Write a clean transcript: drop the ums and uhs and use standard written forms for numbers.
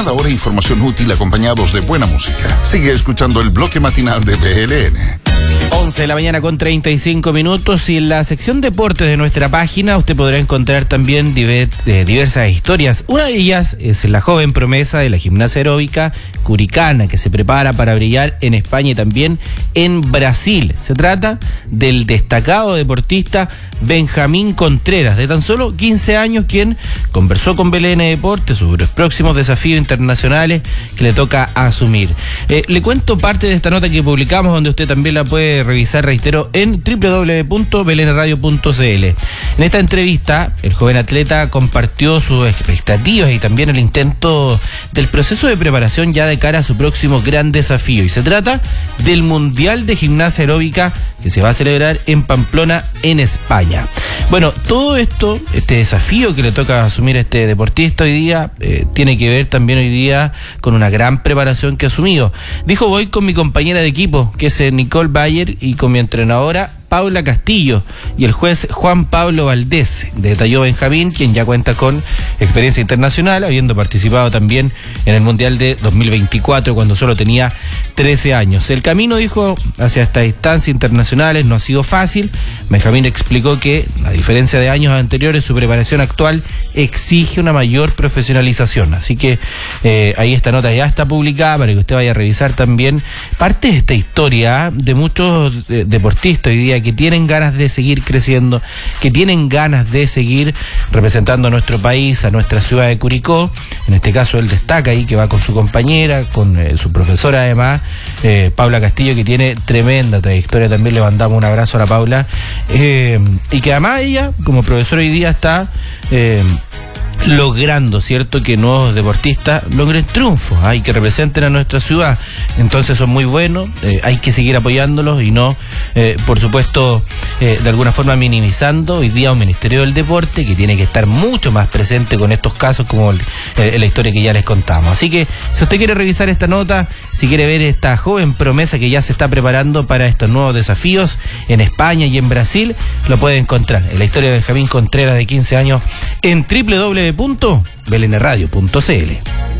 cada hora información útil acompañados de buena música. Sigue escuchando el bloque matinal de BLN. 11 de la mañana con 35 minutos, y en la sección deportes de nuestra página usted podrá encontrar también diversas historias. Una de ellas es la joven promesa de la gimnasia aeróbica curicana, que se prepara para brillar en España y también en Brasil. Se trata del destacado deportista Benjamín Contreras, de tan solo 15 años, quien conversó con BLN Deportes sobre los próximos desafíos internacionales que le toca asumir. Le cuento parte de esta nota que publicamos, donde usted también la puede revisar, reitero, en www.blnradio.cl. En esta entrevista, el joven atleta compartió sus expectativas y también el intento del proceso de preparación ya de cara a su próximo gran desafío, y se trata del Mundial de Gimnasia Aeróbica que se va a celebrar en Pamplona, en España. Bueno, todo esto, este desafío que le toca asumir a este deportista hoy día, tiene que ver también hoy día con una gran preparación que ha asumido. Dijo: voy con mi compañera de equipo, que es Nicole Bayer, y con mi entrenadora Paula Castillo y el juez Juan Pablo Valdés, detalló Benjamín, quien ya cuenta con experiencia internacional, habiendo participado también en el Mundial de 2024 cuando solo tenía 13 años. El camino, dijo, hacia estas instancias internacionales no ha sido fácil. Benjamín explicó que, a diferencia de años anteriores, su preparación actual exige una mayor profesionalización. Así que ahí esta nota ya está publicada para que usted vaya a revisar también parte de esta historia de muchos deportistas hoy día que tienen ganas de seguir creciendo, que tienen ganas de seguir representando a nuestro país, a nuestra ciudad de Curicó. En este caso él destaca ahí que va con su compañera, con su profesora además, Paula Castillo, que tiene tremenda trayectoria. También le mandamos un abrazo a la Paula, y que además ella como profesora hoy día está logrando, ¿cierto?, que nuevos deportistas logren triunfos, y que representen a nuestra ciudad. Entonces son muy buenos, hay que seguir apoyándolos y no, por supuesto, de alguna forma minimizando hoy día un Ministerio del Deporte que tiene que estar mucho más presente con estos casos, como la historia que ya les contamos. Así que si usted quiere revisar esta nota, si quiere ver esta joven promesa que ya se está preparando para estos nuevos desafíos en España y en Brasil, lo puede encontrar en la historia de Benjamín Contreras, de 15 años, en www.blnradio.cl.